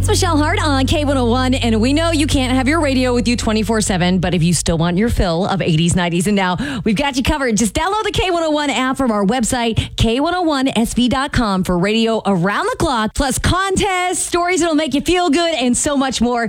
Michelle Hart on K101, and we know you can't have your radio with you 24/7, but if you still want your fill of 80s, 90s, and now, we've got you covered. Just download the K101 app from our website, K101SV.com, for radio around the clock, plus contests, stories that'll make you feel good, and so much more.